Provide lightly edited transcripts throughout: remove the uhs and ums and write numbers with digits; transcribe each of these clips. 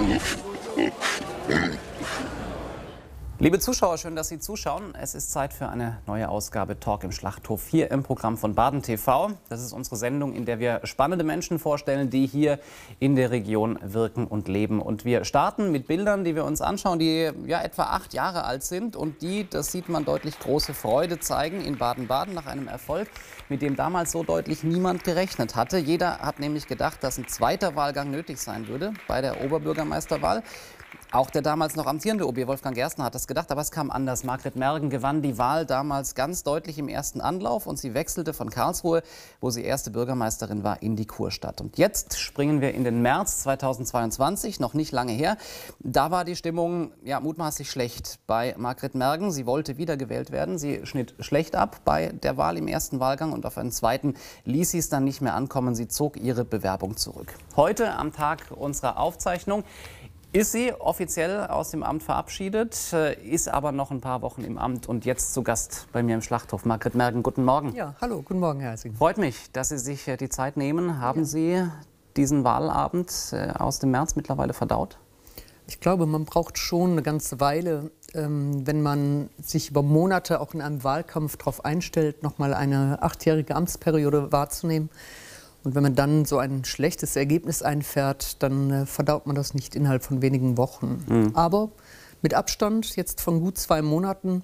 Liebe Zuschauer, schön, dass Sie zuschauen. Es ist Zeit für eine neue Ausgabe Talk im Schlachthof hier im Programm von Baden TV. Das ist unsere Sendung, in der wir spannende Menschen vorstellen, die hier in der Region wirken und leben. Und wir starten mit Bildern, die wir uns anschauen, die ja etwa 8 Jahre alt sind und die, das sieht man deutlich, große Freude zeigen in Baden-Baden nach einem Erfolg, mit dem damals so deutlich niemand gerechnet hatte. Jeder hat nämlich gedacht, dass ein zweiter Wahlgang nötig sein würde bei der Oberbürgermeisterwahl. Auch der damals noch amtierende OB Wolfgang Gerstner hat das gedacht, aber es kam anders. Margret Mergen gewann die Wahl damals ganz deutlich im ersten Anlauf und sie wechselte von Karlsruhe, wo sie erste Bürgermeisterin war, in die Kurstadt. Und jetzt springen wir in den März 2022, noch nicht lange her. Da war die Stimmung ja mutmaßlich schlecht bei Margret Mergen. Sie wollte wiedergewählt werden. Sie schnitt schlecht ab bei der Wahl im ersten Wahlgang und auf einen zweiten ließ sie es dann nicht mehr ankommen. Sie zog ihre Bewerbung zurück. Heute, am Tag unserer Aufzeichnung, ist sie offiziell aus dem Amt verabschiedet, ist aber noch ein paar Wochen im Amt und jetzt zu Gast bei mir im Schlachthof. Margret Mergen, guten Morgen. Ja, hallo, guten Morgen, Herr Heising. Freut mich, dass Sie sich die Zeit nehmen. Haben Sie diesen Wahlabend aus dem März mittlerweile verdaut? Ich glaube, man braucht schon eine ganze Weile, wenn man sich über Monate auch in einem Wahlkampf darauf einstellt, noch mal eine 8-jährige Amtsperiode wahrzunehmen. Und wenn man dann so ein schlechtes Ergebnis einfährt, dann verdaut man das nicht innerhalb von wenigen Wochen. Aber mit Abstand, jetzt von gut 2 Monaten,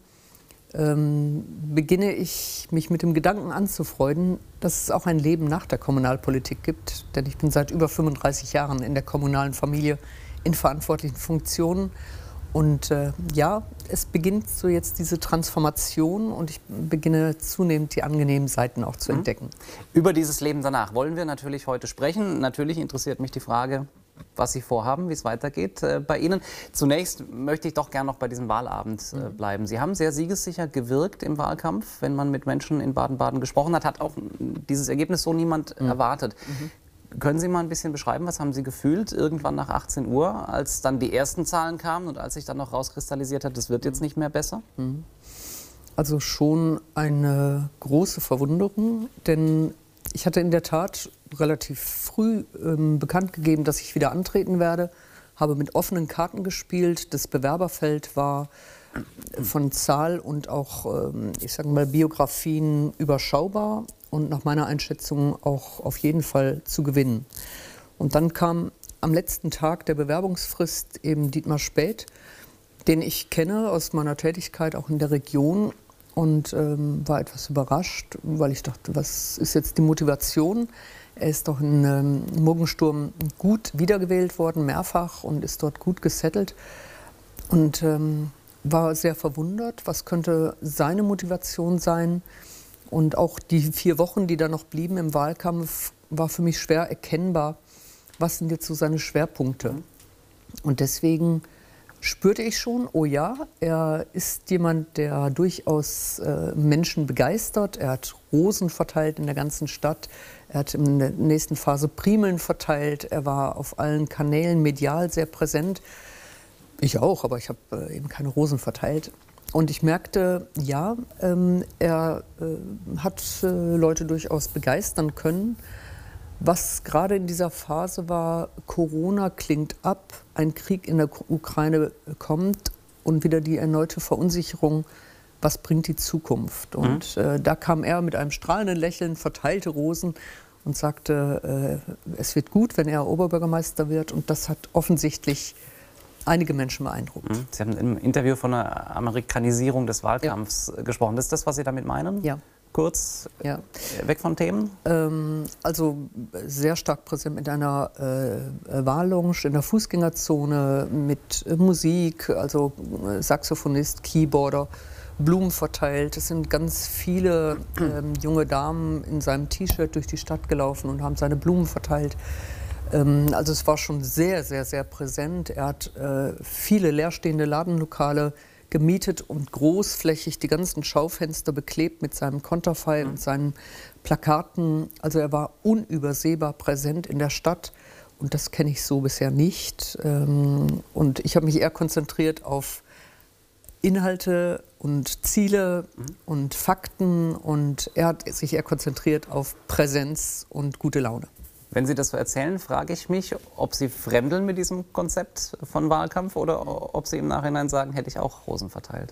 beginne ich mich mit dem Gedanken anzufreunden, dass es auch ein Leben nach der Kommunalpolitik gibt. Denn ich bin seit über 35 Jahren in der kommunalen Familie in verantwortlichen Funktionen. Und ja, es beginnt so jetzt diese Transformation und ich beginne zunehmend die angenehmen Seiten auch zu entdecken. Über dieses Leben danach wollen wir natürlich heute sprechen. Natürlich interessiert mich die Frage, was Sie vorhaben, wie es weitergeht bei Ihnen. Zunächst möchte ich doch gern noch bei diesem Wahlabend bleiben. Sie haben sehr siegessicher gewirkt im Wahlkampf, wenn man mit Menschen in Baden-Baden gesprochen hat. Hat auch dieses Ergebnis so niemand erwartet. Können Sie mal ein bisschen beschreiben, was haben Sie gefühlt irgendwann nach 18 Uhr, als dann die ersten Zahlen kamen und als sich dann noch rauskristallisiert hat, das wird jetzt nicht mehr besser? Also schon eine große Verwunderung, denn ich hatte in der Tat relativ früh bekannt gegeben, dass ich wieder antreten werde, habe mit offenen Karten gespielt, das Bewerberfeld war von Zahl und auch, ich sage mal, Biografien überschaubar und nach meiner Einschätzung auch auf jeden Fall zu gewinnen. Und dann kam am letzten Tag der Bewerbungsfrist eben Dietmar Späth, den ich kenne aus meiner Tätigkeit auch in der Region und war etwas überrascht, weil ich dachte, was ist jetzt die Motivation? Er ist doch in Muggensturm gut wiedergewählt worden, mehrfach, und ist dort gut gesettelt und war sehr verwundert, was könnte seine Motivation sein. Und auch die 4 Wochen, die da noch blieben im Wahlkampf, war für mich schwer erkennbar, was sind jetzt so seine Schwerpunkte. Und deswegen spürte ich schon, oh ja, er ist jemand, der durchaus Menschen begeistert. Er hat Rosen verteilt in der ganzen Stadt. Er hat in der nächsten Phase Primeln verteilt. Er war auf allen Kanälen medial sehr präsent. Ich auch, aber ich habe eben keine Rosen verteilt. Und ich merkte, ja, er hat Leute durchaus begeistern können. Was gerade in dieser Phase war, Corona klingt ab, ein Krieg in der Ukraine kommt und wieder die erneute Verunsicherung, was bringt die Zukunft? Und da kam er mit einem strahlenden Lächeln, verteilte Rosen und sagte, es wird gut, wenn er Oberbürgermeister wird. Und das hat offensichtlich einige Menschen beeindruckt. Sie haben im Interview von einer Amerikanisierung des Wahlkampfs gesprochen. Das ist das, was Sie damit meinen? Ja. Kurz weg von Themen? Also sehr stark präsent mit einer Wahllounge in der Fußgängerzone, mit Musik, also Saxophonist, Keyboarder, Blumen verteilt. Es sind ganz viele junge Damen in seinem T-Shirt durch die Stadt gelaufen und haben seine Blumen verteilt. Also es war schon sehr, sehr, sehr präsent. Er hat viele leerstehende Ladenlokale gemietet und großflächig die ganzen Schaufenster beklebt mit seinem Konterfei und seinen Plakaten. Also er war unübersehbar präsent in der Stadt und das kenne ich so bisher nicht. Und ich habe mich eher konzentriert auf Inhalte und Ziele und Fakten und er hat sich eher konzentriert auf Präsenz und gute Laune. Wenn Sie das so erzählen, frage ich mich, ob Sie fremdeln mit diesem Konzept von Wahlkampf oder ob Sie im Nachhinein sagen, hätte ich auch Rosen verteilt.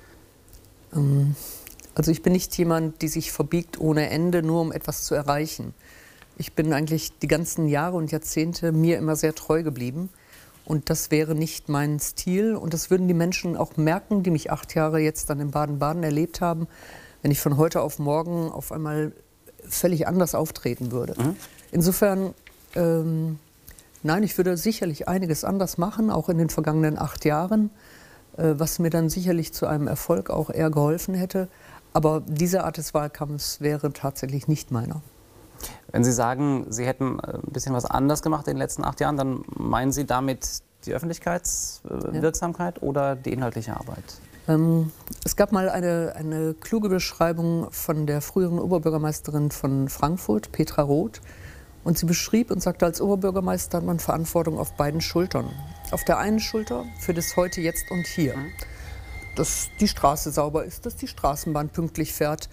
Also ich bin nicht jemand, die sich verbiegt ohne Ende, nur um etwas zu erreichen. Ich bin eigentlich die ganzen Jahre und Jahrzehnte mir immer sehr treu geblieben. Und das wäre nicht mein Stil. Und das würden die Menschen auch merken, die mich 8 Jahre jetzt dann in Baden-Baden erlebt haben, wenn ich von heute auf morgen auf einmal völlig anders auftreten würde. Insofern, nein, ich würde sicherlich einiges anders machen, auch in den vergangenen 8 Jahren, was mir dann sicherlich zu einem Erfolg auch eher geholfen hätte. Aber diese Art des Wahlkampfs wäre tatsächlich nicht meiner. Wenn Sie sagen, Sie hätten ein bisschen was anders gemacht in den letzten 8 Jahren, dann meinen Sie damit die Öffentlichkeitswirksamkeit oder die inhaltliche Arbeit? Es gab mal eine kluge Beschreibung von der früheren Oberbürgermeisterin von Frankfurt, Petra Roth. Und sie beschrieb und sagte, als Oberbürgermeister hat man Verantwortung auf beiden Schultern. Auf der einen Schulter für das Heute, Jetzt und Hier. Dass die Straße sauber ist, dass die Straßenbahn pünktlich fährt,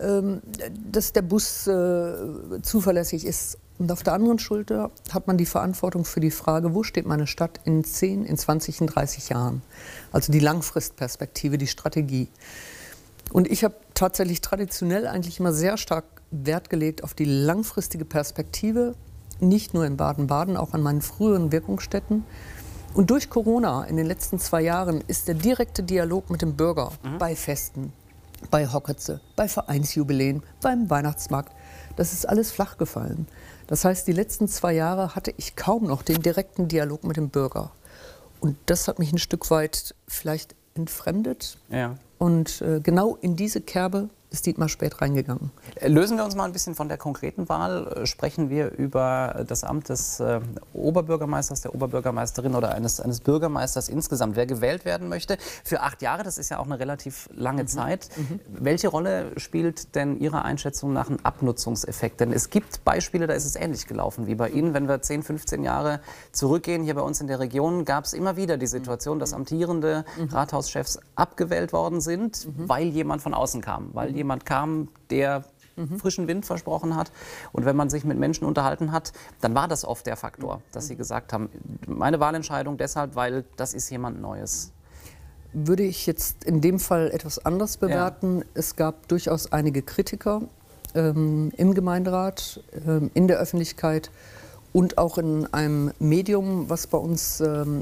dass der Bus zuverlässig ist. Und auf der anderen Schulter hat man die Verantwortung für die Frage, wo steht meine Stadt in 10, in 20, in 30 Jahren? Also die Langfristperspektive, die Strategie. Und ich habe tatsächlich traditionell eigentlich immer sehr stark Wert gelegt auf die langfristige Perspektive, nicht nur in Baden-Baden, auch an meinen früheren Wirkungsstätten. Und durch Corona in den letzten 2 Jahren ist der direkte Dialog mit dem Bürger bei Festen, bei Hocketze, bei Vereinsjubiläen, beim Weihnachtsmarkt, das ist alles flach gefallen. Das heißt, die letzten 2 Jahre hatte ich kaum noch den direkten Dialog mit dem Bürger. Und das hat mich ein Stück weit vielleicht entfremdet. Ja. Und genau in diese Kerbe ist Dietmar Späth reingegangen. Lösen wir uns mal ein bisschen von der konkreten Wahl. Sprechen wir über das Amt des Oberbürgermeisters, der Oberbürgermeisterin oder eines Bürgermeisters insgesamt. Wer gewählt werden möchte für 8 Jahre, das ist ja auch eine relativ lange Zeit. Welche Rolle spielt denn Ihrer Einschätzung nach ein Abnutzungseffekt? Denn es gibt Beispiele, da ist es ähnlich gelaufen wie bei Ihnen. Wenn wir 10, 15 Jahre zurückgehen, hier bei uns in der Region, gab es immer wieder die Situation, dass amtierende Rathauschefs abgewählt worden sind, weil jemand von außen kam, weil jemand kam, der frischen Wind versprochen hat. Und wenn man sich mit Menschen unterhalten hat, dann war das oft der Faktor, dass sie gesagt haben, meine Wahlentscheidung deshalb, weil das ist jemand Neues. Würde ich jetzt in dem Fall etwas anders bewerten. Ja. Es gab durchaus einige Kritiker im Gemeinderat, in der Öffentlichkeit und auch in einem Medium, was bei uns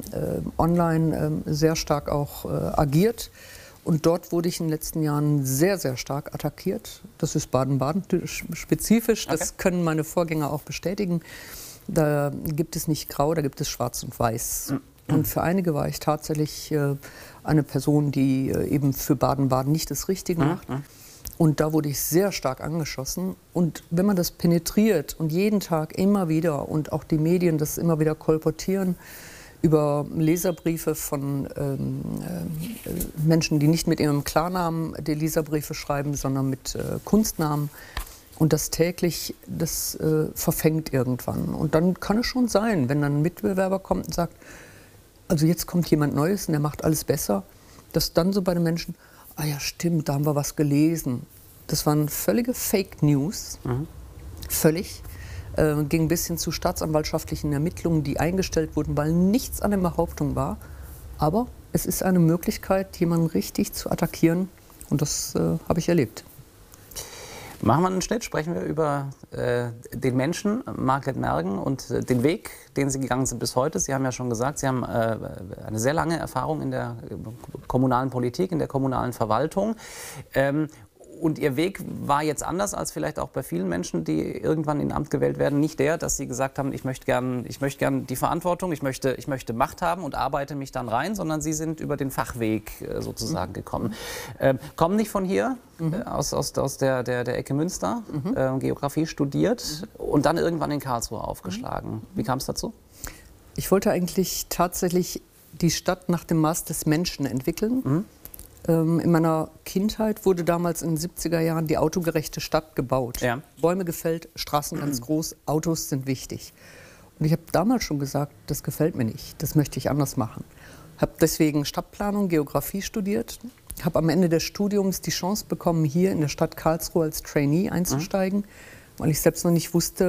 online sehr stark auch agiert. Und dort wurde ich in den letzten Jahren sehr, sehr stark attackiert. Das ist Baden-Baden spezifisch, das können meine Vorgänger auch bestätigen. Da gibt es nicht grau, da gibt es schwarz und weiß. Und für einige war ich tatsächlich eine Person, die eben für Baden-Baden nicht das Richtige macht. Und da wurde ich sehr stark angeschossen. Und wenn man das penetriert und jeden Tag immer wieder und auch die Medien das immer wieder kolportieren, über Leserbriefe von Menschen, die nicht mit ihrem Klarnamen die Leserbriefe schreiben, sondern mit Kunstnamen. Und das täglich, das verfängt irgendwann. Und dann kann es schon sein, wenn dann ein Mitbewerber kommt und sagt, also jetzt kommt jemand Neues und der macht alles besser, dass dann so bei den Menschen, ah ja stimmt, da haben wir was gelesen. Das waren völlige Fake News, völlig. Ging bis hin zu staatsanwaltschaftlichen Ermittlungen, die eingestellt wurden, weil nichts an der Behauptung war. Aber es ist eine Möglichkeit, jemanden richtig zu attackieren. Und das habe ich erlebt. Machen wir einen Schnitt, sprechen wir über den Menschen, Margret Mergen, und den Weg, den Sie gegangen sind bis heute. Sie haben ja schon gesagt, Sie haben eine sehr lange Erfahrung in der kommunalen Politik, in der kommunalen Verwaltung. Und Ihr Weg war jetzt anders als vielleicht auch bei vielen Menschen, die irgendwann in Amt gewählt werden. Nicht der, dass Sie gesagt haben, ich möchte gern die Verantwortung, ich möchte Macht haben und arbeite mich dann rein, sondern Sie sind über den Fachweg sozusagen gekommen. Kommen nicht von hier, aus der Ecke Münster, Geografie studiert und dann irgendwann in Karlsruhe aufgeschlagen. Wie kam es dazu? Ich wollte eigentlich tatsächlich die Stadt nach dem Maß des Menschen entwickeln. In meiner Kindheit wurde damals in den 70er Jahren die autogerechte Stadt gebaut. Ja. Bäume gefällt, Straßen ganz groß, Autos sind wichtig. Und ich habe damals schon gesagt, das gefällt mir nicht, das möchte ich anders machen. Habe deswegen Stadtplanung, Geografie studiert, habe am Ende des Studiums die Chance bekommen, hier in der Stadt Karlsruhe als Trainee einzusteigen, weil ich selbst noch nicht wusste,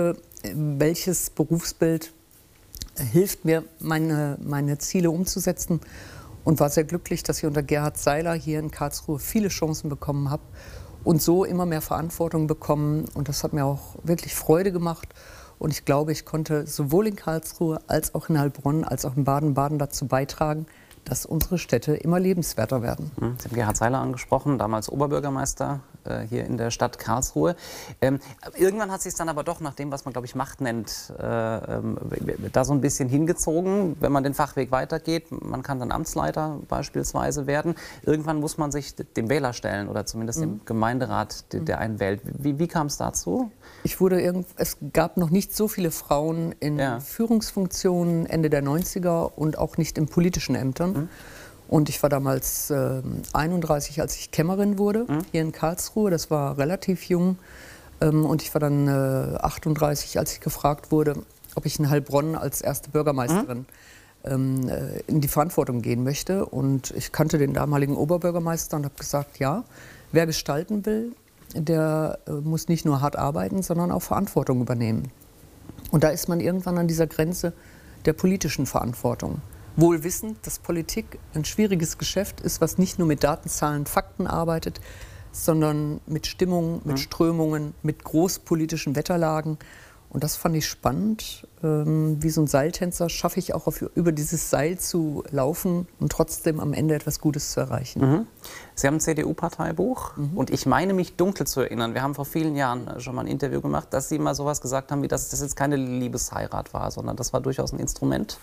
welches Berufsbild hilft mir, meine Ziele umzusetzen. Und war sehr glücklich, dass ich unter Gerhard Seiler hier in Karlsruhe viele Chancen bekommen habe und so immer mehr Verantwortung bekommen. Und das hat mir auch wirklich Freude gemacht. Und ich glaube, ich konnte sowohl in Karlsruhe als auch in Heilbronn als auch in Baden-Baden dazu beitragen, dass unsere Städte immer lebenswerter werden. Sie haben Gerhard Seiler angesprochen, damals Oberbürgermeister hier in der Stadt Karlsruhe. Irgendwann hat es sich dann aber doch nach dem, was man, glaube ich, Macht nennt, da so ein bisschen hingezogen. Wenn man den Fachweg weitergeht, man kann dann Amtsleiter beispielsweise werden. Irgendwann muss man sich dem Wähler stellen oder zumindest dem Gemeinderat, der einen wählt. Wie kam es dazu? Es gab noch nicht so viele Frauen in Führungsfunktionen Ende der 90er und auch nicht in politischen Ämtern. Und ich war damals 31, als ich Kämmerin wurde, hier in Karlsruhe. Das war relativ jung. Und ich war dann 38, als ich gefragt wurde, ob ich in Heilbronn als erste Bürgermeisterin in die Verantwortung gehen möchte. Und ich kannte den damaligen Oberbürgermeister und habe gesagt, ja, wer gestalten will, der muss nicht nur hart arbeiten, sondern auch Verantwortung übernehmen. Und da ist man irgendwann an dieser Grenze der politischen Verantwortung. Wohl wissend, dass Politik ein schwieriges Geschäft ist, was nicht nur mit Daten, Zahlen, Fakten arbeitet, sondern mit Stimmungen, mit Strömungen, mit großpolitischen Wetterlagen. Und das fand ich spannend. Wie so ein Seiltänzer schaffe ich auch über dieses Seil zu laufen und trotzdem am Ende etwas Gutes zu erreichen. Sie haben ein CDU-Parteibuch und ich meine mich dunkel zu erinnern, wir haben vor vielen Jahren schon mal ein Interview gemacht, dass Sie mal sowas gesagt haben, wie dass das jetzt keine Liebesheirat war, sondern das war durchaus ein Instrument,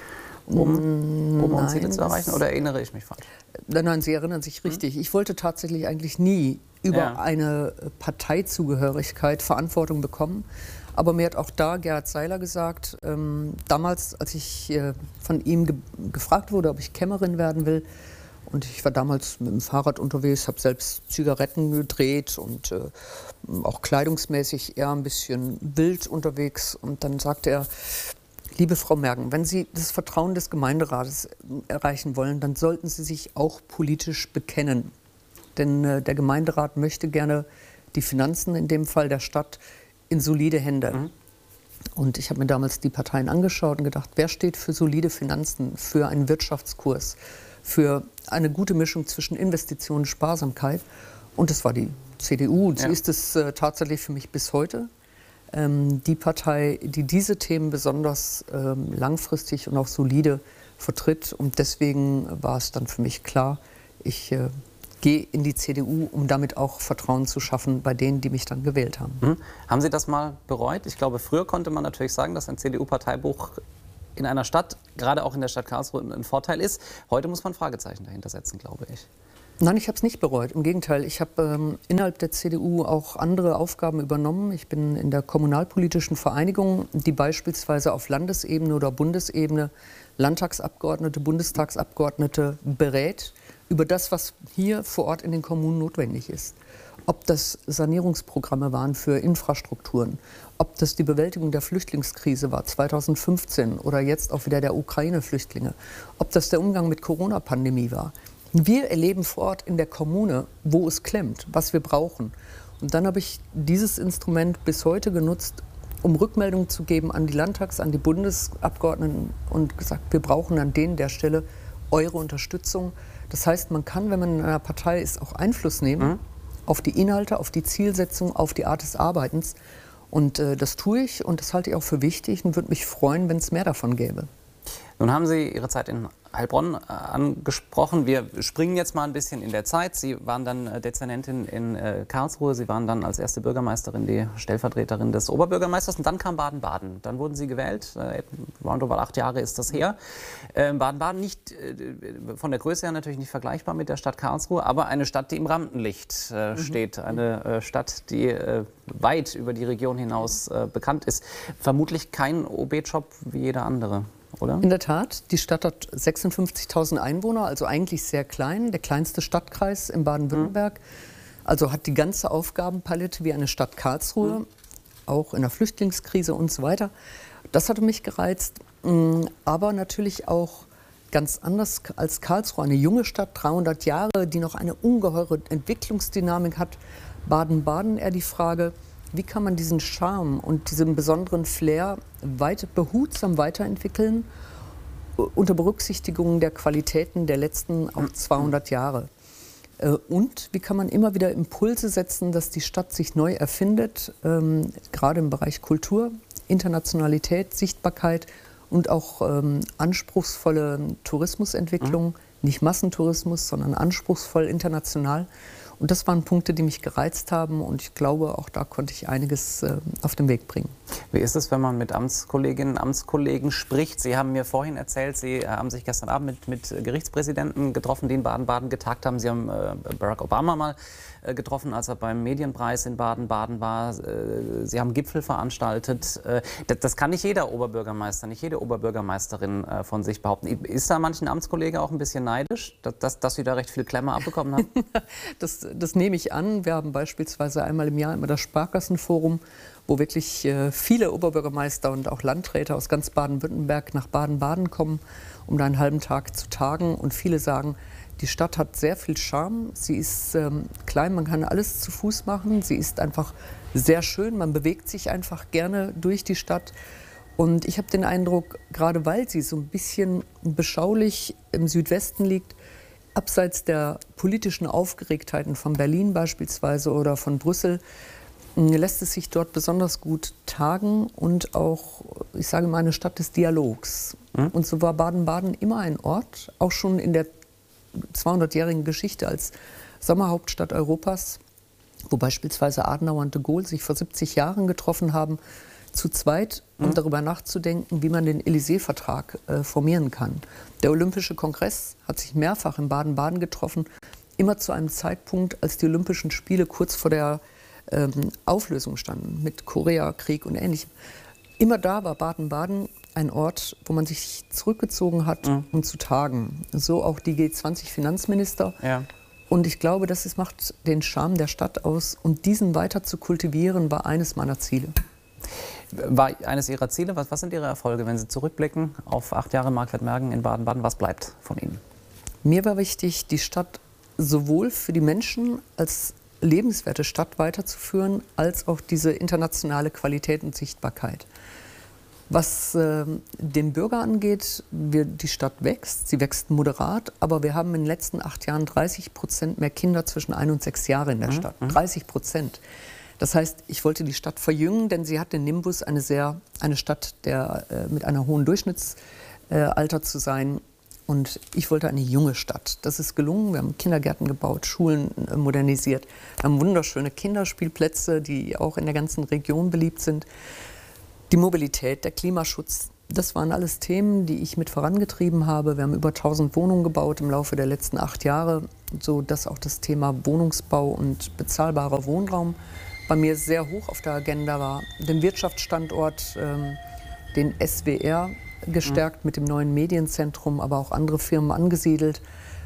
um Ziele zu erreichen, oder erinnere ich mich falsch? Nein, Sie erinnern sich richtig. Ich wollte tatsächlich eigentlich nie über eine Parteizugehörigkeit Verantwortung bekommen. Aber mir hat auch da Gerhard Seiler gesagt, damals, als ich von ihm gefragt wurde, ob ich Kämmerin werden will, und ich war damals mit dem Fahrrad unterwegs, habe selbst Zigaretten gedreht und auch kleidungsmäßig eher ein bisschen wild unterwegs. Und dann sagte er, liebe Frau Mergen, wenn Sie das Vertrauen des Gemeinderates erreichen wollen, dann sollten Sie sich auch politisch bekennen. Denn der Gemeinderat möchte gerne die Finanzen, in dem Fall der Stadt, in solide Hände. Und ich habe mir damals die Parteien angeschaut und gedacht, wer steht für solide Finanzen, für einen Wirtschaftskurs, für eine gute Mischung zwischen Investitionen und Sparsamkeit. Und das war die CDU. Und sie ist es tatsächlich für mich bis heute. Die Partei, die diese Themen besonders langfristig und auch solide vertritt. Und deswegen war es dann für mich klar, ich gehe in die CDU, um damit auch Vertrauen zu schaffen bei denen, die mich dann gewählt haben. Haben Sie das mal bereut? Ich glaube, früher konnte man natürlich sagen, dass ein CDU-Parteibuch in einer Stadt, gerade auch in der Stadt Karlsruhe, ein Vorteil ist. Heute muss man Fragezeichen dahinter setzen, glaube ich. Nein, ich habe es nicht bereut. Im Gegenteil, ich habe innerhalb der CDU auch andere Aufgaben übernommen. Ich bin in der kommunalpolitischen Vereinigung, die beispielsweise auf Landesebene oder Bundesebene Landtagsabgeordnete, Bundestagsabgeordnete berät über das, was hier vor Ort in den Kommunen notwendig ist. Ob das Sanierungsprogramme waren für Infrastrukturen, ob das die Bewältigung der Flüchtlingskrise war 2015 oder jetzt auch wieder der Ukraine-Flüchtlinge, ob das der Umgang mit Corona-Pandemie war. Wir erleben vor Ort in der Kommune, wo es klemmt, was wir brauchen. Und dann habe ich dieses Instrument bis heute genutzt, um Rückmeldungen zu geben an die an die Bundesabgeordneten und gesagt, wir brauchen an der Stelle eure Unterstützung. Das heißt, man kann, wenn man in einer Partei ist, auch Einfluss nehmen auf die Inhalte, auf die Zielsetzung, auf die Art des Arbeitens. Und das tue ich und das halte ich auch für wichtig und würde mich freuen, wenn es mehr davon gäbe. Nun haben Sie Ihre Zeit in Heilbronn angesprochen. Wir springen jetzt mal ein bisschen in der Zeit. Sie waren dann Dezernentin in Karlsruhe. Sie waren dann als erste Bürgermeisterin die Stellvertreterin des Oberbürgermeisters. Und dann kam Baden-Baden. Dann wurden Sie gewählt. Roundabout 8 Jahre ist das her. Baden-Baden nicht von der Größe her natürlich nicht vergleichbar mit der Stadt Karlsruhe, aber eine Stadt, die im Rampenlicht steht. Eine Stadt, die weit über die Region hinaus bekannt ist. Vermutlich kein OB-Job wie jeder andere. Oder? In der Tat, die Stadt hat 56.000 Einwohner, also eigentlich sehr klein, der kleinste Stadtkreis in Baden-Württemberg. Also hat die ganze Aufgabenpalette wie eine Stadt Karlsruhe, auch in der Flüchtlingskrise und so weiter. Das hatte mich gereizt, aber natürlich auch ganz anders als Karlsruhe, eine junge Stadt, 300 Jahre, die noch eine ungeheure Entwicklungsdynamik hat. Baden-Baden eher die Frage, wie kann man diesen Charme und diesen besonderen Flair behutsam weiterentwickeln, unter Berücksichtigung der Qualitäten der letzten auch 200 Jahre. Und wie kann man immer wieder Impulse setzen, dass die Stadt sich neu erfindet, gerade im Bereich Kultur, Internationalität, Sichtbarkeit und auch anspruchsvolle Tourismusentwicklung, nicht Massentourismus, sondern anspruchsvoll international. Und das waren Punkte, die mich gereizt haben und ich glaube, auch da konnte ich einiges auf den Weg bringen. Wie ist es, wenn man mit Amtskolleginnen und Amtskollegen spricht? Sie haben mir vorhin erzählt, Sie haben sich gestern Abend mit Gerichtspräsidenten getroffen, die in Baden-Baden getagt haben. Sie haben Barack Obama mal getroffen, als er beim Medienpreis in Baden-Baden war. Sie haben Gipfel veranstaltet. Das kann nicht jeder Oberbürgermeister, nicht jede Oberbürgermeisterin von sich behaupten. Ist da manchen Amtskollege auch ein bisschen neidisch, dass Sie da recht viel Klemme abbekommen haben? Das nehme ich an. Wir haben beispielsweise einmal im Jahr immer das Sparkassenforum, wo wirklich viele Oberbürgermeister und auch Landräte aus ganz Baden-Württemberg nach Baden-Baden kommen, um da einen halben Tag zu tagen. Und viele sagen, die Stadt hat sehr viel Charme. Sie ist klein, man kann alles zu Fuß machen. Sie ist einfach sehr schön, man bewegt sich einfach gerne durch die Stadt. Und ich habe den Eindruck, gerade weil sie so ein bisschen beschaulich im Südwesten liegt, abseits der politischen Aufgeregtheiten von Berlin beispielsweise oder von Brüssel, lässt es sich dort besonders gut tagen und auch, ich sage mal, eine Stadt des Dialogs. Und so war Baden-Baden immer ein Ort, auch schon in der 200-jährigen Geschichte als Sommerhauptstadt Europas, wo beispielsweise Adenauer und de Gaulle sich vor 70 Jahren getroffen haben, zu zweit, um darüber nachzudenken, wie man den Élysée-Vertrag formieren kann. Der Olympische Kongress hat sich mehrfach in Baden-Baden getroffen, immer zu einem Zeitpunkt, als die Olympischen Spiele kurz vor der Auflösung standen, mit Koreakrieg und Ähnlichem. Immer da war Baden-Baden ein Ort, wo man sich zurückgezogen hat, um zu tagen. So auch die G20-Finanzminister. Ja. Und ich glaube, das macht den Charme der Stadt aus. Und diesen weiter zu kultivieren, war eines meiner Ziele. War eines Ihrer Ziele? Was sind Ihre Erfolge, wenn Sie zurückblicken auf 8 Jahre Marktwertmergen in Baden-Baden? Was bleibt von Ihnen? Mir war wichtig, die Stadt sowohl für die Menschen als lebenswerte Stadt weiterzuführen, als auch diese internationale Qualität und Sichtbarkeit. Was den Bürger angeht, die Stadt wächst, sie wächst moderat, aber wir haben in den letzten 8 Jahren 30% mehr Kinder zwischen 1 und 6 Jahren in der Stadt. 30%. Das heißt, ich wollte die Stadt verjüngen, denn sie hat den Nimbus, eine Stadt mit einer hohen Durchschnittsalter zu sein. Und ich wollte eine junge Stadt. Das ist gelungen. Wir haben Kindergärten gebaut, Schulen modernisiert. Wir haben wunderschöne Kinderspielplätze, die auch in der ganzen Region beliebt sind. Die Mobilität, der Klimaschutz, das waren alles Themen, die ich mit vorangetrieben habe. Wir haben über 1000 Wohnungen gebaut im Laufe der letzten 8 Jahre, sodass auch das Thema Wohnungsbau und bezahlbarer Wohnraum bei mir sehr hoch auf der Agenda war. Den Wirtschaftsstandort, den SWR, gestärkt mit dem neuen Medienzentrum, aber auch andere Firmen angesiedelt,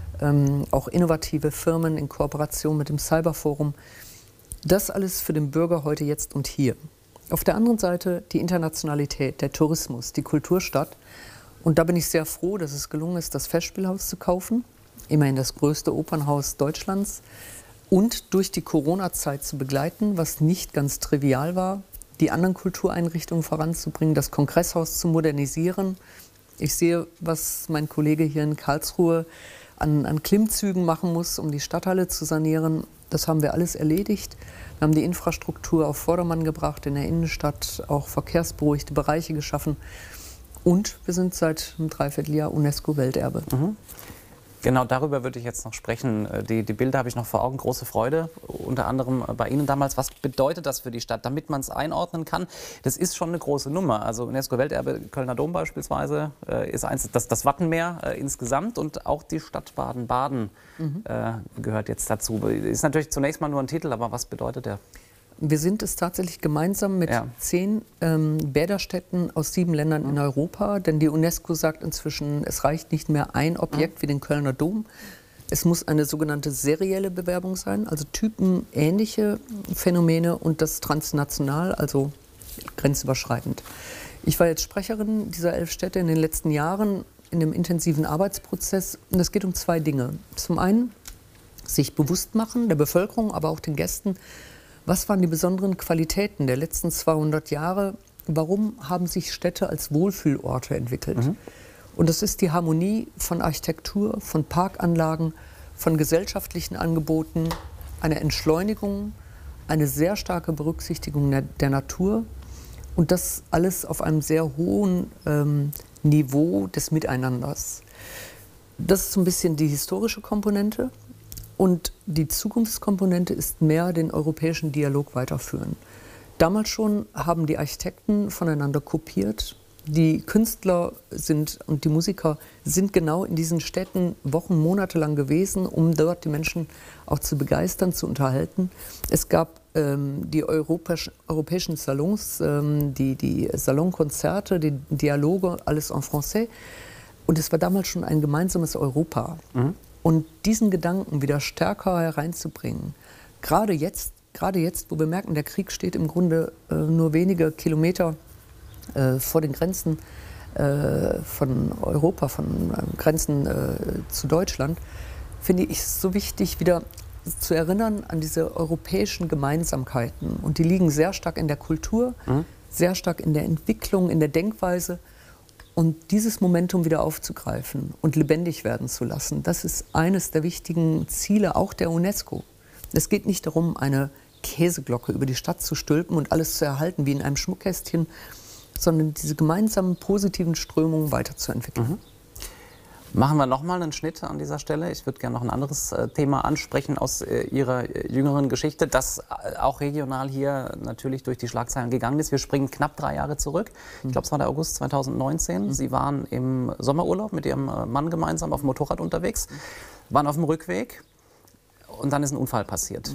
auch innovative Firmen in Kooperation mit dem Cyberforum. Das alles für den Bürger heute, jetzt und hier. Auf der anderen Seite die Internationalität, der Tourismus, die Kulturstadt. Und da bin ich sehr froh, dass es gelungen ist, das Festspielhaus zu kaufen, immerhin das größte Opernhaus Deutschlands, und durch die Corona-Zeit zu begleiten, was nicht ganz trivial war, die anderen Kultureinrichtungen voranzubringen, das Kongresshaus zu modernisieren. Ich sehe, was mein Kollege hier in Karlsruhe an Klimmzügen machen muss, um die Stadthalle zu sanieren. Das haben wir alles erledigt. Wir haben die Infrastruktur auf Vordermann gebracht in der Innenstadt, auch verkehrsberuhigte Bereiche geschaffen. Und wir sind seit einem Dreivierteljahr UNESCO-Welterbe. Genau, darüber würde ich jetzt noch sprechen. Die Bilder habe ich noch vor Augen. Große Freude, unter anderem bei Ihnen damals. Was bedeutet das für die Stadt, damit man es einordnen kann? Das ist schon eine große Nummer. Also UNESCO-Welterbe, Kölner Dom beispielsweise, ist das Wattenmeer insgesamt, und auch die Stadt Baden-Baden gehört jetzt dazu. Ist natürlich zunächst mal nur ein Titel, aber was bedeutet der? Wir sind es tatsächlich gemeinsam mit 10 Bäderstädten aus 7 Ländern in Europa. Denn die UNESCO sagt inzwischen, es reicht nicht mehr ein Objekt wie den Kölner Dom. Es muss eine sogenannte serielle Bewerbung sein, also typenähnliche Phänomene, und das transnational, also grenzüberschreitend. Ich war jetzt Sprecherin dieser 11 Städte in den letzten Jahren in einem intensiven Arbeitsprozess. Und es geht um 2 Dinge. Zum einen sich bewusst machen, der Bevölkerung, aber auch den Gästen, Was waren die besonderen Qualitäten der letzten 200 Jahre? Warum haben sich Städte als Wohlfühlorte entwickelt? Und das ist die Harmonie von Architektur, von Parkanlagen, von gesellschaftlichen Angeboten, eine Entschleunigung, eine sehr starke Berücksichtigung der Natur und das alles auf einem sehr hohen Niveau des Miteinanders. Das ist so ein bisschen die historische Komponente und die Zukunftskomponente ist mehr den europäischen Dialog weiterführen. Damals schon haben die Architekten voneinander kopiert. Die Künstler und die Musiker sind genau in diesen Städten Wochen, Monate lang gewesen, um dort die Menschen auch zu begeistern, zu unterhalten. Es gab die europäischen Salons, die Salonkonzerte, die Dialoge, alles en français. Und es war damals schon ein gemeinsames Europa. Und diesen Gedanken wieder stärker hereinzubringen, gerade jetzt, wo wir merken, der Krieg steht im Grunde nur wenige Kilometer vor den Grenzen von Europa, von Grenzen zu Deutschland, finde ich es so wichtig, wieder zu erinnern an diese europäischen Gemeinsamkeiten. Und die liegen sehr stark in der Kultur, sehr stark in der Entwicklung, in der Denkweise. Und dieses Momentum wieder aufzugreifen und lebendig werden zu lassen, das ist eines der wichtigen Ziele auch der UNESCO. Es geht nicht darum, eine Käseglocke über die Stadt zu stülpen und alles zu erhalten wie in einem Schmuckkästchen, sondern diese gemeinsamen positiven Strömungen weiterzuentwickeln. Machen wir nochmal einen Schnitt an dieser Stelle. Ich würde gerne noch ein anderes Thema ansprechen aus Ihrer jüngeren Geschichte, das auch regional hier natürlich durch die Schlagzeilen gegangen ist. Wir springen knapp 3 Jahre zurück. Ich glaube, es war der August 2019. Sie waren im Sommerurlaub mit Ihrem Mann gemeinsam auf dem Motorrad unterwegs, waren auf dem Rückweg und dann ist ein Unfall passiert.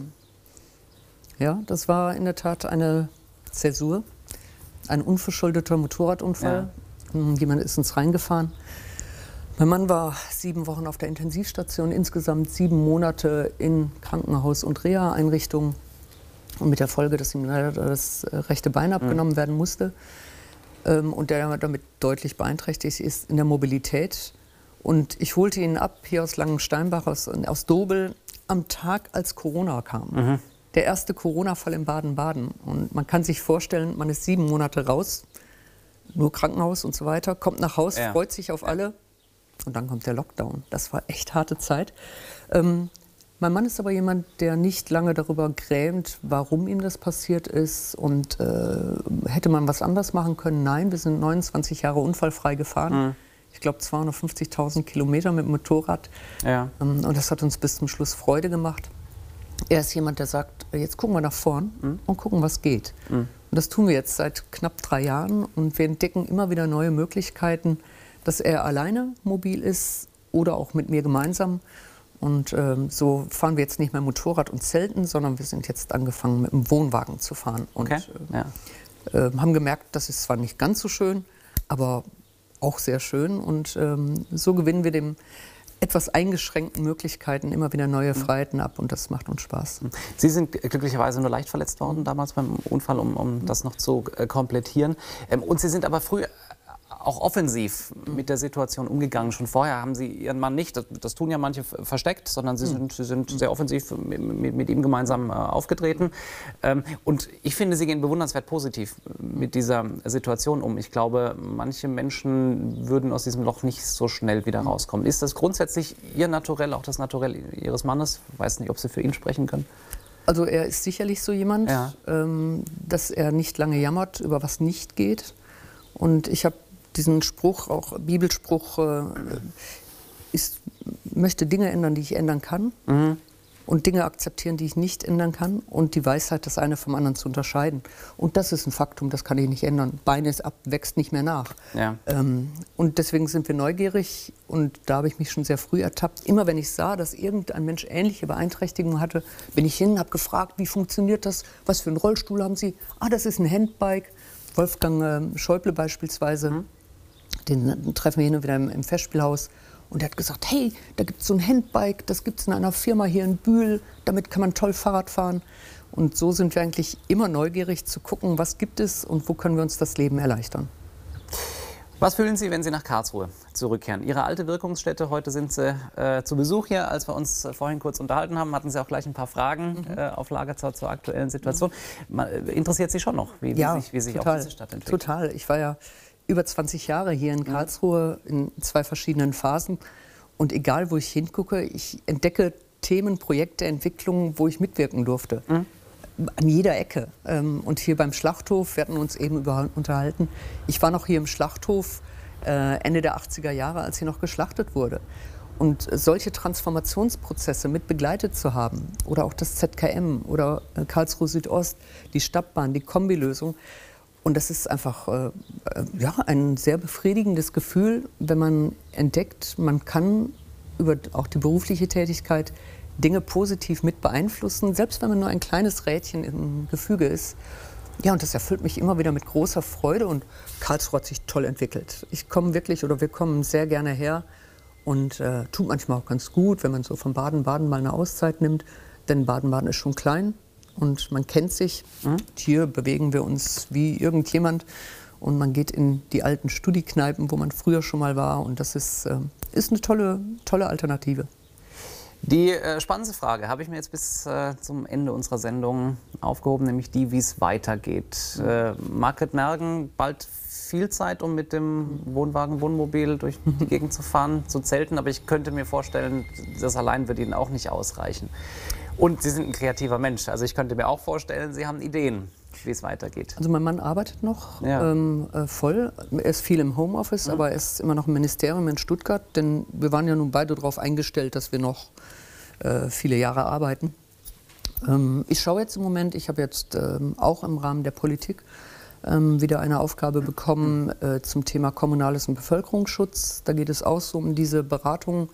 Ja, das war in der Tat eine Zäsur, ein unverschuldeter Motorradunfall. Ja. Jemand ist uns reingefahren. Mein Mann war 7 Wochen auf der Intensivstation, insgesamt 7 Monate in Krankenhaus- und Reha-Einrichtungen. Und mit der Folge, dass ihm leider das rechte Bein abgenommen werden musste. Und der damit deutlich beeinträchtigt ist in der Mobilität. Und ich holte ihn ab hier aus Langensteinbach, aus Dobel, am Tag, als Corona kam. Der erste Corona-Fall in Baden-Baden. Und man kann sich vorstellen, man ist 7 Monate raus, nur Krankenhaus und so weiter, kommt nach Haus, freut sich auf alle. Und dann kommt der Lockdown. Das war echt harte Zeit. Mein Mann ist aber jemand, der nicht lange darüber grämt, warum ihm das passiert ist. Und hätte man was anders machen können? Nein, wir sind 29 Jahre unfallfrei gefahren. Ich glaube 250.000 Kilometer mit dem Motorrad. Ja. Und das hat uns bis zum Schluss Freude gemacht. Er ist jemand, der sagt, jetzt gucken wir nach vorn und gucken, was geht. Und das tun wir jetzt seit knapp 3 Jahren. Und wir entdecken immer wieder neue Möglichkeiten, dass er alleine mobil ist oder auch mit mir gemeinsam. Und so fahren wir jetzt nicht mehr Motorrad und Zelten, sondern wir sind jetzt angefangen, mit dem Wohnwagen zu fahren. Und haben gemerkt, das ist zwar nicht ganz so schön, aber auch sehr schön. Und so gewinnen wir dem etwas eingeschränkten Möglichkeiten immer wieder neue Freiheiten ab und das macht uns Spaß. Sie sind glücklicherweise nur leicht verletzt worden damals beim Unfall, um das noch zu komplettieren. Und Sie sind aber früh auch offensiv mit der Situation umgegangen. Schon vorher haben Sie Ihren Mann nicht, das tun ja manche versteckt, sondern Sie sind sehr offensiv mit ihm gemeinsam aufgetreten. Und ich finde, Sie gehen bewundernswert positiv mit dieser Situation um. Ich glaube, manche Menschen würden aus diesem Loch nicht so schnell wieder rauskommen. Ist das grundsätzlich Ihr Naturell, auch das Naturell Ihres Mannes? Ich weiß nicht, ob Sie für ihn sprechen können. Also er ist sicherlich so jemand, dass er nicht lange jammert, über was nicht geht. Und ich habe diesen Spruch, auch Bibelspruch, möchte Dinge ändern, die ich ändern kann und Dinge akzeptieren, die ich nicht ändern kann und die Weisheit, das eine vom anderen zu unterscheiden. Und das ist ein Faktum, das kann ich nicht ändern. Bein ist ab, wächst nicht mehr nach. Ja. Und deswegen sind wir neugierig und da habe ich mich schon sehr früh ertappt. Immer wenn ich sah, dass irgendein Mensch ähnliche Beeinträchtigungen hatte, bin ich hin, habe gefragt, wie funktioniert das, was für einen Rollstuhl haben Sie? Ah, das ist ein Handbike. Wolfgang Schäuble beispielsweise. Den treffen wir hin und wieder im Festspielhaus. Und er hat gesagt, hey, da gibt es so ein Handbike, das gibt es in einer Firma hier in Bühl, damit kann man toll Fahrrad fahren. Und so sind wir eigentlich immer neugierig zu gucken, was gibt es und wo können wir uns das Leben erleichtern. Was fühlen Sie, wenn Sie nach Karlsruhe zurückkehren? Ihre alte Wirkungsstätte, heute sind Sie zu Besuch hier. Als wir uns vorhin kurz unterhalten haben, hatten Sie auch gleich ein paar Fragen auf Lager zur aktuellen Situation. Interessiert Sie schon noch, wie sich auch diese Stadt entwickelt? Total. Ich war ja über 20 Jahre hier in Karlsruhe in 2 verschiedenen Phasen. Und egal, wo ich hingucke, ich entdecke Themen, Projekte, Entwicklungen, wo ich mitwirken durfte. An jeder Ecke. Und hier beim Schlachthof, wir hatten uns eben unterhalten, ich war noch hier im Schlachthof Ende der 80er Jahre, als hier noch geschlachtet wurde. Und solche Transformationsprozesse mit begleitet zu haben, oder auch das ZKM oder Karlsruhe Südost, die Stadtbahn, die Kombilösung. Und das ist einfach ein sehr befriedigendes Gefühl, wenn man entdeckt, man kann über auch die berufliche Tätigkeit Dinge positiv mit beeinflussen, selbst wenn man nur ein kleines Rädchen im Gefüge ist. Ja, und das erfüllt mich immer wieder mit großer Freude und Karlsruhe hat sich toll entwickelt. Ich komme wirklich, oder wir kommen sehr gerne her und tut manchmal auch ganz gut, wenn man so von Baden-Baden mal eine Auszeit nimmt, denn Baden-Baden ist schon klein und man kennt sich. Hier bewegen wir uns wie irgendjemand und man geht in die alten Studi-Kneipen, wo man früher schon mal war und das ist eine tolle Alternative. Die spannendste Frage habe ich mir jetzt bis zum Ende unserer Sendung aufgehoben, nämlich die, wie es weitergeht. Margret Mergen, bald viel Zeit, um mit dem Wohnwagen, Wohnmobil durch die Gegend zu fahren, zu zelten, aber ich könnte mir vorstellen, das allein wird Ihnen auch nicht ausreichen. Und Sie sind ein kreativer Mensch, also ich könnte mir auch vorstellen, Sie haben Ideen, wie es weitergeht. Also mein Mann arbeitet noch voll. Er ist viel im Homeoffice, aber er ist immer noch im Ministerium in Stuttgart, denn wir waren ja nun beide darauf eingestellt, dass wir noch viele Jahre arbeiten. Ich schaue jetzt im Moment, ich habe jetzt auch im Rahmen der Politik wieder eine Aufgabe bekommen zum Thema Kommunales und Bevölkerungsschutz. Da geht es auch so um diese Beratung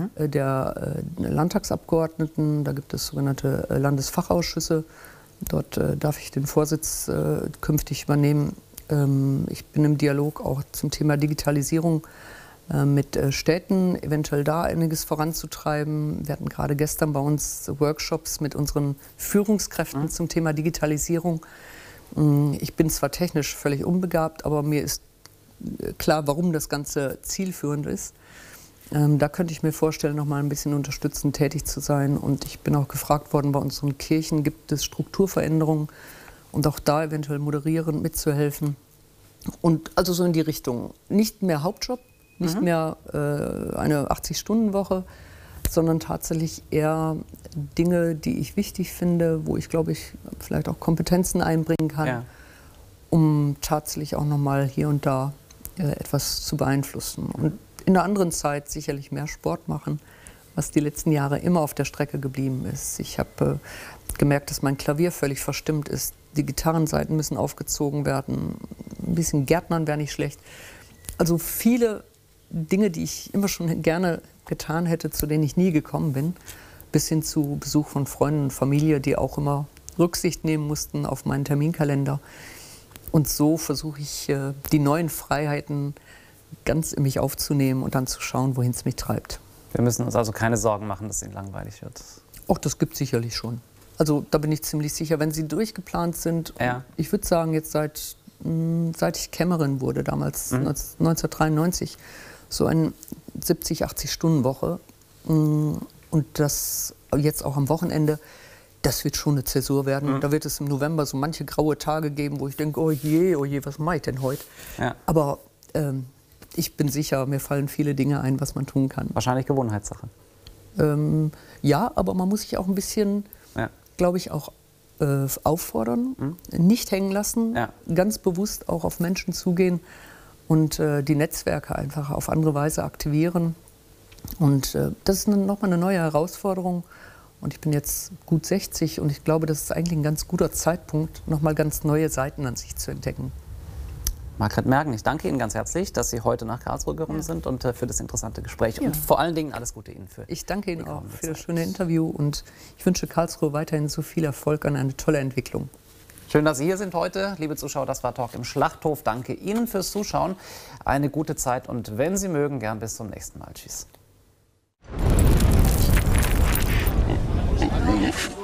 der Landtagsabgeordneten. Da gibt es sogenannte Landesfachausschüsse. Dort darf ich den Vorsitz künftig übernehmen. Ich bin im Dialog auch zum Thema Digitalisierung mit Städten, eventuell da einiges voranzutreiben. Wir hatten gerade gestern bei uns Workshops mit unseren Führungskräften zum Thema Digitalisierung. Ich bin zwar technisch völlig unbegabt, aber mir ist klar, warum das Ganze zielführend ist. Da könnte ich mir vorstellen, noch mal ein bisschen unterstützend tätig zu sein. Und ich bin auch gefragt worden, bei unseren Kirchen gibt es Strukturveränderungen und auch da eventuell moderierend mitzuhelfen. Und also so in die Richtung. Nicht mehr Hauptjob, nicht mehr eine 80-Stunden-Woche, sondern tatsächlich eher Dinge, die ich wichtig finde, wo ich, glaube ich, vielleicht auch Kompetenzen einbringen kann, um tatsächlich auch noch mal hier und da etwas zu beeinflussen. Und in einer anderen Zeit sicherlich mehr Sport machen, was die letzten Jahre immer auf der Strecke geblieben ist. Ich habe gemerkt, dass mein Klavier völlig verstimmt ist. Die Gitarrensaiten müssen aufgezogen werden. Ein bisschen Gärtnern wäre nicht schlecht. Also viele Dinge, die ich immer schon gerne getan hätte, zu denen ich nie gekommen bin. Bis hin zu Besuch von Freunden und Familie, die auch immer Rücksicht nehmen mussten auf meinen Terminkalender. Und so versuche ich, die neuen Freiheiten ganz in mich aufzunehmen und dann zu schauen, wohin es mich treibt. Wir müssen uns also keine Sorgen machen, dass es Ihnen langweilig wird. Auch das gibt es sicherlich schon. Also da bin ich ziemlich sicher, wenn sie durchgeplant sind. Ich würde sagen, jetzt seit ich Kämmerin wurde, damals 1993, so eine 70-, 80-Stunden-Woche. Und das jetzt auch am Wochenende, das wird schon eine Zäsur werden. Da wird es im November so manche graue Tage geben, wo ich denke, oh je, was mache ich denn heute? Aber ich bin sicher, mir fallen viele Dinge ein, was man tun kann. Wahrscheinlich Gewohnheitssache. Ja, aber man muss sich auch ein bisschen, glaube ich, auch auffordern, nicht hängen lassen, ganz bewusst auch auf Menschen zugehen und die Netzwerke einfach auf andere Weise aktivieren. Und das ist nochmal eine neue Herausforderung. Und ich bin jetzt gut 60 und ich glaube, das ist eigentlich ein ganz guter Zeitpunkt, nochmal ganz neue Seiten an sich zu entdecken. Margret Mergen, ich danke Ihnen ganz herzlich, dass Sie heute nach Karlsruhe gekommen sind und für das interessante Gespräch. Und vor allen Dingen alles Gute Ihnen für Ich danke Ihnen auch für das schöne Interview und ich wünsche Karlsruhe weiterhin so viel Erfolg und eine tolle Entwicklung. Schön, dass Sie hier sind heute. Liebe Zuschauer, das war Talk im Schlachthof. Danke Ihnen fürs Zuschauen. Eine gute Zeit und wenn Sie mögen, gern bis zum nächsten Mal. Tschüss.